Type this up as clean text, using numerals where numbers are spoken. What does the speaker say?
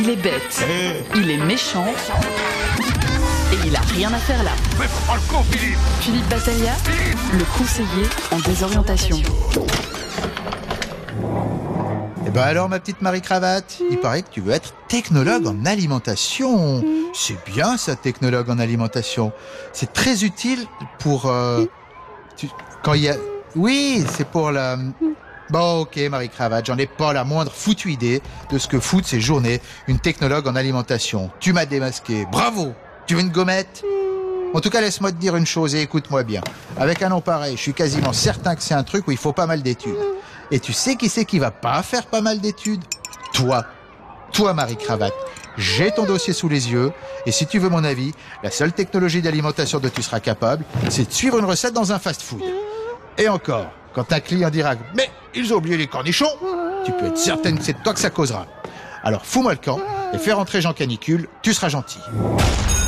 Il est bête, il est méchant et il a rien à faire là. Mais prends le con, Philippe. Philippe Battaglia, le conseiller en désorientation. Eh ben alors, ma petite Marie-Cravate, il paraît que tu veux être technologue en alimentation. C'est bien ça, technologue en alimentation. C'est très utile pour... quand il y a... Oui, c'est pour la... Bon, ok, Marie-Cravate, j'en ai pas la moindre foutue idée de ce que fout de ces journées une technologue en alimentation. Tu m'as démasqué. Bravo. Tu veux une gommette? En tout cas, laisse-moi te dire une chose et écoute-moi bien. Avec un nom pareil, je suis quasiment certain que c'est un truc où il faut pas mal d'études. Et tu sais qui c'est qui va pas faire pas mal d'études? Toi. Toi, Marie-Cravate. J'ai ton dossier sous les yeux. Et si tu veux mon avis, la seule technologie d'alimentation dont tu seras capable, c'est de suivre une recette dans un fast-food. Et encore, quand un client dira « Mais ils ont oublié les cornichons !» tu peux être certaine que c'est de toi que ça causera. Alors fous-moi le camp et fais rentrer Jean Canicule, tu seras gentil.